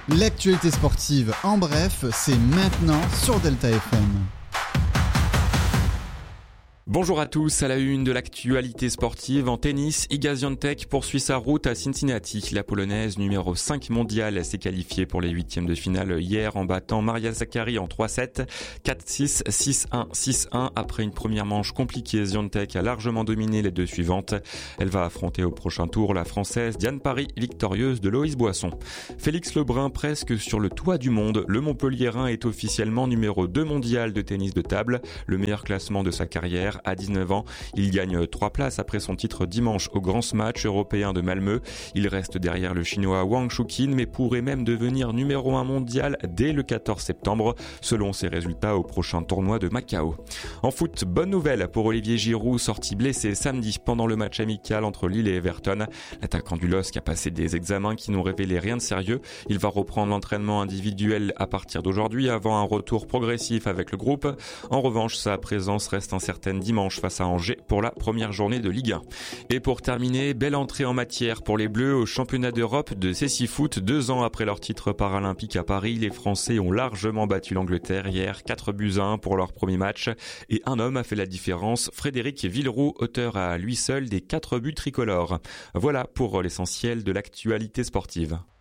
L'actualité sportive en bref, c'est maintenant sur Delta FM. Bonjour à tous, à la une de l'actualité sportive en tennis, Iga Świątek poursuit sa route à Cincinnati. La Polonaise numéro 5 mondiale s'est qualifiée pour les huitièmes de finale hier en battant Maria Sakkari en 3-7, 4-6, 6-1, 6-1. Après une première manche compliquée, Świątek a largement dominé les deux suivantes. Elle va affronter au prochain tour la Française Diane Parry, victorieuse de Loïs Boisson. Félix Lebrun presque sur le toit du monde. Le Montpelliérain est officiellement numéro 2 mondial de tennis de table, le meilleur classement de sa carrière. À 19 ans, il gagne 3 places après son titre dimanche au Grand Smash européen de Malmö. Il reste derrière le chinois Wang Shuqin, mais pourrait même devenir numéro 1 mondial dès le 14 septembre, selon ses résultats au prochain tournoi de Macao. En foot, bonne nouvelle pour Olivier Giroud, sorti blessé samedi pendant le match amical entre Lille et Everton. L'attaquant du LOSC a passé des examens qui n'ont révélé rien de sérieux. Il va reprendre l'entraînement individuel à partir d'aujourd'hui avant un retour progressif avec le groupe. En revanche, sa présence reste incertaine dimanche face à Angers pour la première journée de Ligue 1. Et pour terminer, belle entrée en matière pour les Bleus au championnat d'Europe de cécifoot. 2 ans après leur titre paralympique à Paris, les Français ont largement battu l'Angleterre hier, 4-1 pour leur premier match. Et un homme a fait la différence, Frédéric Villeroux, auteur à lui seul des 4 buts tricolores. Voilà pour l'essentiel de l'actualité sportive.